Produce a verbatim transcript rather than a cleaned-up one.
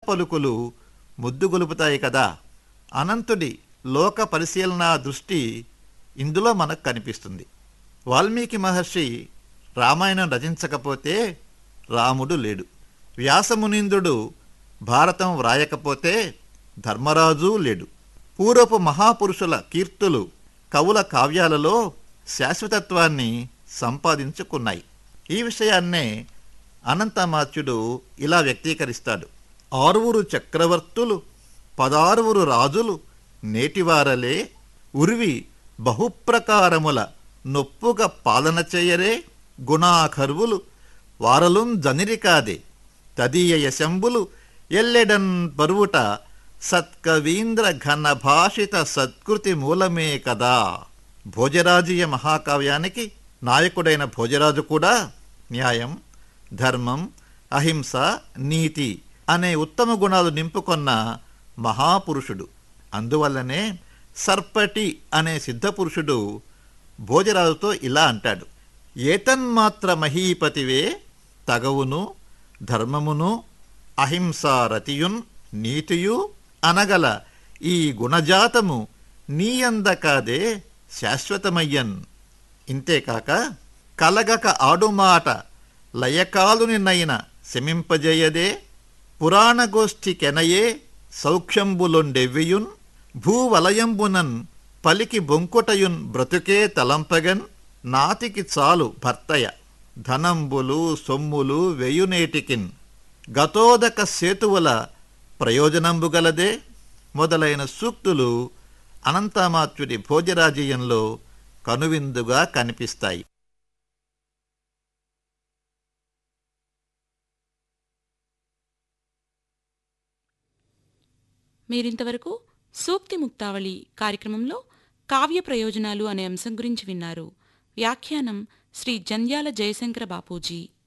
పలుకులు ముద్దుగొలుపుతాయి కదా. అనంతుడి లోక పరిశీలనా దృష్టి ఇందులో మనకు కనిపిస్తుంది. వాల్మీకి మహర్షి రామాయణం రచించకపోతే రాముడు లేడు. వ్యాసమునీంద్రుడు భారతం వ్రాయకపోతే ధర్మరాజు లేడు. పూర్వపు మహాపురుషుల కీర్తులు కవుల కావ్యాలలో శాశ్వతత్వాన్ని సంపాదించుకున్నాయి. ఈ విషయాన్నే అనంతమాత్యుడు ఇలా వ్యక్తీకరిస్తాడు. ఆరుగురు చక్రవర్తులు పదారుగురు రాజులు నేటివారలే ఉర్వి బహుప్రకారముల నొప్పుగ పాలన చేయరే గుణాకర్వులు వారలుం జనిరికాదే తదీయ యశంబులు ఎల్లెడన్ పరువుట సత్కవీంద్ర ఘనభాషిత సత్కృతి మూలమే కదా. భోజరాజీయ మహాకావ్యానికి నాయకుడైన భోజరాజు కూడా న్యాయం, ధర్మం, అహింస, నీతి అనే ఉత్తమ గుణాలు నింపుకొన్న మహాపురుషుడు. అందువల్లనే సర్పటి అనే సిద్ధపురుషుడు భోజరాజుతో ఇలా అంటాడు: ఏతన్మాత్ర మహీపతివే తగవును ధర్మమును అహింసారతియున్ నీతియు అనగల ఈ గుణజాతము నీయందకాదే శాశ్వతమయ్యన్. ఇంతేకాక కలగక ఆడుమాట లయకాలుని నైన శమింపజేయదే పురాణగోష్ఠికెనయే సౌఖ్యంబులొండెవ్వియున్ భూవలయంబునన్ పలికి బొంకుటయున్ బ్రతుకే తలంపగన్ నాతికి చాలు భర్తయ ధనంబులు సొమ్ములు వెయునేటికిన్ గతోదక సేతువుల ప్రయోజనంబుగలదే మొదలైన సూక్తులు అనంతమాత్యుడి భోజరాజీయంలో కనువిందుగా కనిపిస్తాయి. మీరింతవరకు సూక్తి ముక్తావళి కార్యక్రమంలో కావ్య ప్రయోజనాలు అనే అంశం గురించి విన్నారు. వ్యాఖ్యానం శ్రీ జంధ్యాల జయశంకర బాపూజీ.